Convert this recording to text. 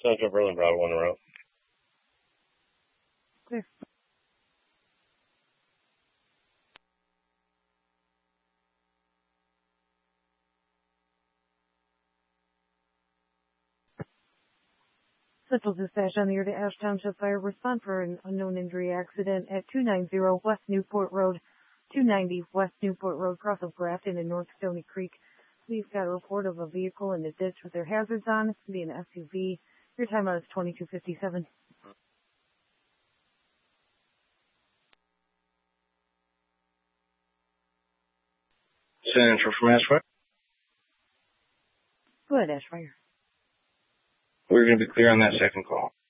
Central Berlin, Bravo 1 route. Clear. Central Dispatch on the air to Ash Township Fire. Respond for an unknown injury accident at 290 West Newport Road, 290 West Newport Road, cross of Grafton and North Stony Creek. We've got a report of a vehicle in a ditch with their hazards on. It's going to be an SUV. Your timeout is 22:57. Central from Ashfire. Go ahead, Ashfire. We're going to be clear on that second call.